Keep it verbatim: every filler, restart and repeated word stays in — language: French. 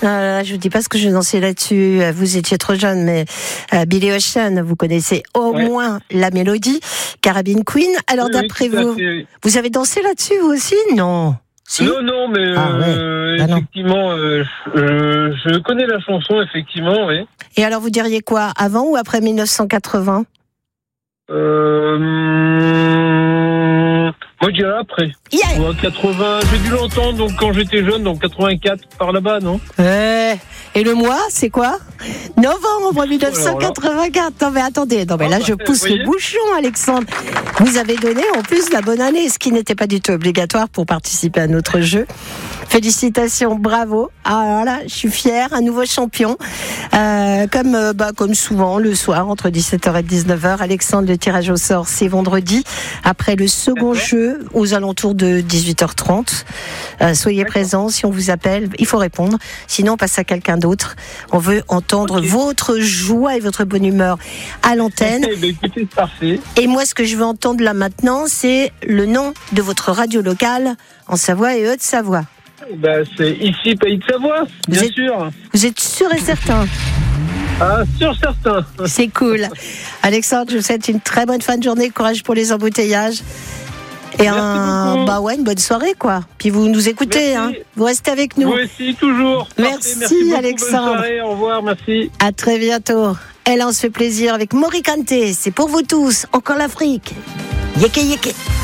Euh, je vous dis pas ce que je dansais là-dessus. Vous étiez trop jeune, mais euh, Billy Ocean, vous connaissez au ouais. moins la mélodie. Caribbean Queen. Alors, oui, d'après oui, vous, fait, oui. vous avez dansé là-dessus, vous aussi? Non. Si non, non, mais ah, euh, ouais. bah effectivement, euh, je, je connais la chanson, effectivement, oui. Et alors, vous diriez quoi, avant ou après mille neuf cent quatre-vingts? Euh, moi, je dirais après. Yeah. Ouais, quatre-vingts, j'ai dû l'entendre donc quand j'étais jeune, donc quatre-vingt-quatre, par là-bas, non? euh, Et le mois, c'est quoi? Novembre mille neuf cent quatre-vingt-quatre. Non mais attendez, non mais là je pousse le bouchon, Alexandre. Vous avez donné en plus la bonne année, ce qui n'était pas du tout obligatoire pour participer à notre jeu. Félicitations, bravo. Ah là, je suis fière, un nouveau champion. Euh, comme euh, bah comme souvent le soir entre dix-sept heures et dix-neuf heures, Alexandre, le tirage au sort c'est vendredi après le second D'accord. jeu aux alentours de dix-huit heures trente. Euh, soyez D'accord. présents si on vous appelle, il faut répondre. Sinon on passe à quelqu'un d'autre. On veut entendre okay. votre joie et votre bonne humeur à l'antenne. Écoutez, parfait. Et moi, ce que je veux entendre là maintenant, c'est le nom de votre radio locale en Savoie et Haute-Savoie. Ben, c'est ici, Pays de Savoie, bien vous êtes, sûr. Vous êtes sûr et certain? Ah, sûr, certain. C'est cool. Alexandre, je vous souhaite une très bonne fin de journée, courage pour les embouteillages. Et Merci un, beaucoup. bah ouais, une bonne soirée, quoi. Puis vous nous écoutez, hein. Vous restez avec nous. Vous aussi, toujours. Merci, merci beaucoup, Alexandre. Bonne soirée, au revoir, merci. À très bientôt. Elle, on se fait plaisir avec Morikante. C'est pour vous tous. Encore l'Afrique. Yeke, yeke.